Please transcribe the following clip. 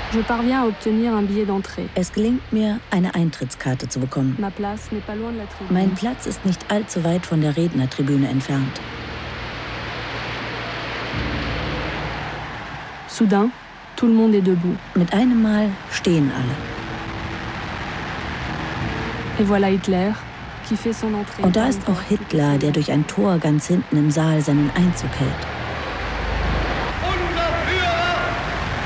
Je parviens à obtenir un billet d'entrée. Es gelingt mir, eine Eintrittskarte zu bekommen. Ma place n'est pas loin de la tribune. Mein Platz ist nicht allzu weit von der Rednertribüne entfernt. Soudain, tout le monde est debout. Mit einem Mal stehen alle. Et voilà Hitler, qui fait son entrée. Und da ist auch Hitler, der durch ein Tor ganz hinten im Saal seinen Einzug hält.